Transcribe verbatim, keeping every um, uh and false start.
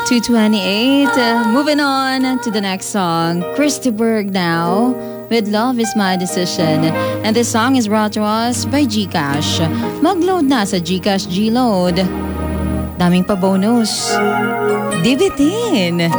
two twenty-eight. Uh, moving on to the next song. Christy Berg now with Love Is My Decision. And this song is brought to us by Gcash. Mag-load na sa Gcash G-Load. Daming pa bonus. Dibitin.